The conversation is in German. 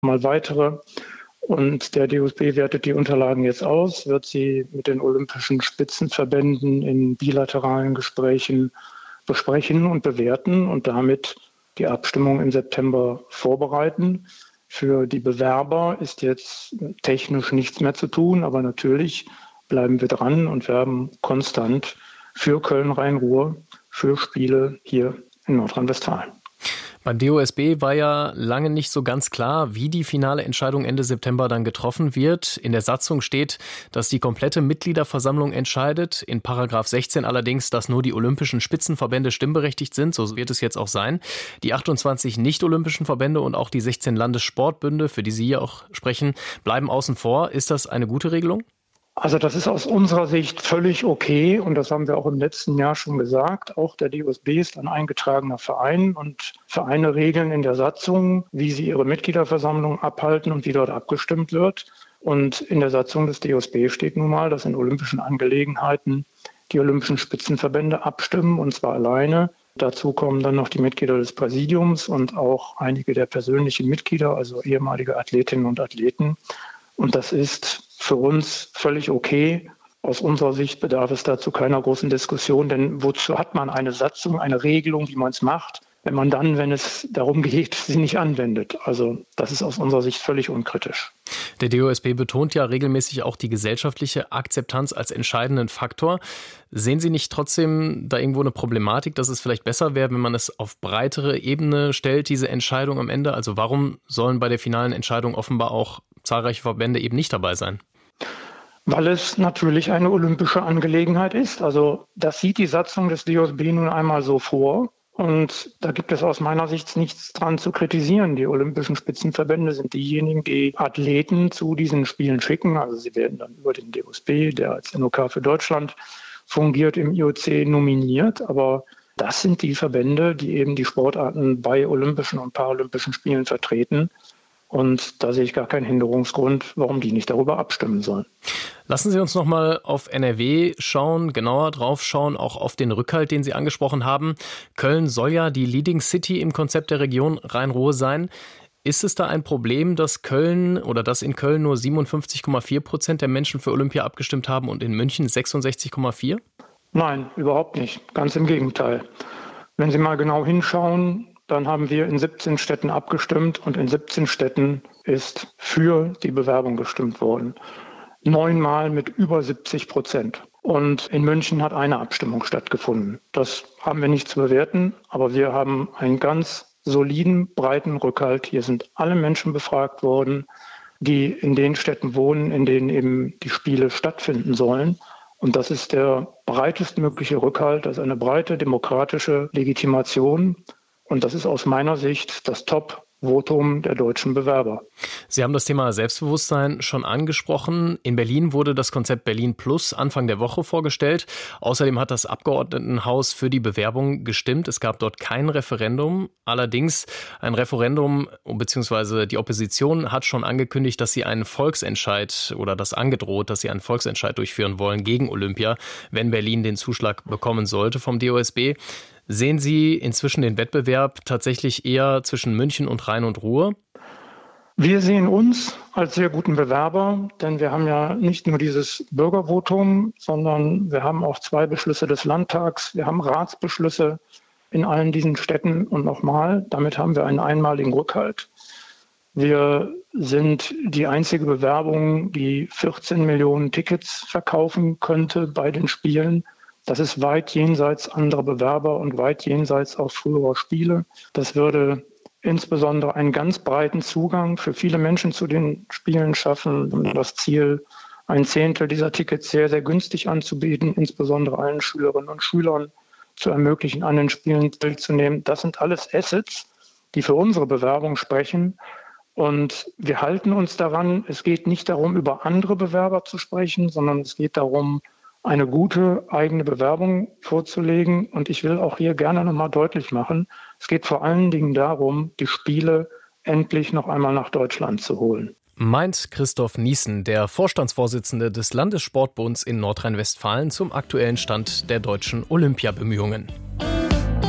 mal weitere. Und der DOSB wertet die Unterlagen jetzt aus, wird sie mit den olympischen Spitzenverbänden in bilateralen Gesprächen besprechen und bewerten und damit die Abstimmung im September vorbereiten. Für die Bewerber ist jetzt technisch nichts mehr zu tun, aber natürlich bleiben wir dran und werben konstant für Köln-Rhein-Ruhr, für Spiele hier in Nordrhein-Westfalen. Beim DOSB war ja lange nicht so ganz klar, wie die finale Entscheidung Ende September dann getroffen wird. In der Satzung steht, dass die komplette Mitgliederversammlung entscheidet. In Paragraph 16 allerdings, dass nur die olympischen Spitzenverbände stimmberechtigt sind. So wird es jetzt auch sein. Die 28 nicht-olympischen Verbände und auch die 16 Landessportbünde, für die Sie hier auch sprechen, bleiben außen vor. Ist das eine gute Regelung? Also das ist aus unserer Sicht völlig okay und das haben wir auch im letzten Jahr schon gesagt. Auch der DOSB ist ein eingetragener Verein und Vereine regeln in der Satzung, wie sie ihre Mitgliederversammlung abhalten und wie dort abgestimmt wird. Und in der Satzung des DOSB steht nun mal, dass in olympischen Angelegenheiten die olympischen Spitzenverbände abstimmen und zwar alleine. Dazu kommen dann noch die Mitglieder des Präsidiums und auch einige der persönlichen Mitglieder, also ehemalige Athletinnen und Athleten. Und das ist für uns völlig okay. Aus unserer Sicht bedarf es dazu keiner großen Diskussion, denn wozu hat man eine Satzung, eine Regelung, wie man es macht, wenn man dann, wenn es darum geht, sie nicht anwendet? Also das ist aus unserer Sicht völlig unkritisch. Der DOSB betont ja regelmäßig auch die gesellschaftliche Akzeptanz als entscheidenden Faktor. Sehen Sie nicht trotzdem da irgendwo eine Problematik, dass es vielleicht besser wäre, wenn man es auf breitere Ebene stellt, diese Entscheidung am Ende? Also warum sollen bei der finalen Entscheidung offenbar auch zahlreiche Verbände eben nicht dabei sein? Weil es natürlich eine olympische Angelegenheit ist. Also das sieht die Satzung des DOSB nun einmal so vor. Und da gibt es aus meiner Sicht nichts dran zu kritisieren. Die olympischen Spitzenverbände sind diejenigen, die Athleten zu diesen Spielen schicken. Also sie werden dann über den DOSB, der als NOK für Deutschland fungiert, im IOC nominiert. Aber das sind die Verbände, die eben die Sportarten bei Olympischen und Paralympischen Spielen vertreten. Und da sehe ich gar keinen Hinderungsgrund, warum die nicht darüber abstimmen sollen. Lassen Sie uns noch mal auf NRW schauen, genauer drauf schauen, auch auf den Rückhalt, den Sie angesprochen haben. Köln soll ja die Leading City im Konzept der Region Rhein-Ruhr sein. Ist es da ein Problem, dass in Köln nur 57,4% der Menschen für Olympia abgestimmt haben und in München 66,4%? Nein, überhaupt nicht. Ganz im Gegenteil. Wenn Sie mal genau hinschauen, dann haben wir in 17 Städten abgestimmt und in 17 Städten ist für die Bewerbung gestimmt worden. 9-mal mit über 70%. Und in München hat eine Abstimmung stattgefunden. Das haben wir nicht zu bewerten, aber wir haben einen ganz soliden, breiten Rückhalt. Hier sind alle Menschen befragt worden, die in den Städten wohnen, in denen eben die Spiele stattfinden sollen. Und das ist der breitestmögliche Rückhalt, das ist eine breite demokratische Legitimation. Und das ist aus meiner Sicht das Top-Votum der deutschen Bewerber. Sie haben das Thema Selbstbewusstsein schon angesprochen. In Berlin wurde das Konzept Berlin Plus Anfang der Woche vorgestellt. Außerdem hat das Abgeordnetenhaus für die Bewerbung gestimmt. Es gab dort kein Referendum. Allerdings ein Referendum bzw. die Opposition hat schon angekündigt, dass sie einen Volksentscheid oder das angedroht, dass sie einen Volksentscheid durchführen wollen gegen Olympia, wenn Berlin den Zuschlag bekommen sollte vom DOSB. Sehen Sie inzwischen den Wettbewerb tatsächlich eher zwischen München und Rhein und Ruhr? Wir sehen uns als sehr guten Bewerber, denn wir haben ja nicht nur dieses Bürgervotum, sondern wir haben auch 2 Beschlüsse des Landtags, wir haben Ratsbeschlüsse in allen diesen Städten und nochmal, damit haben wir einen einmaligen Rückhalt. Wir sind die einzige Bewerbung, die 14 Millionen Tickets verkaufen könnte bei den Spielen. Das ist weit jenseits anderer Bewerber und weit jenseits auch früherer Spiele. Das würde insbesondere einen ganz breiten Zugang für viele Menschen zu den Spielen schaffen. Und das Ziel, 1/10 dieser Tickets sehr, sehr günstig anzubieten, insbesondere allen Schülerinnen und Schülern zu ermöglichen, an den Spielen teilzunehmen. Das sind alles Assets, die für unsere Bewerbung sprechen. Und wir halten uns daran, es geht nicht darum, über andere Bewerber zu sprechen, sondern es geht darum, eine gute eigene Bewerbung vorzulegen. Und ich will auch hier gerne nochmal deutlich machen, es geht vor allen Dingen darum, die Spiele endlich noch einmal nach Deutschland zu holen. Meint Christoph Niesen, der Vorstandsvorsitzende des Landessportbunds in Nordrhein-Westfalen, zum aktuellen Stand der deutschen Olympiabemühungen.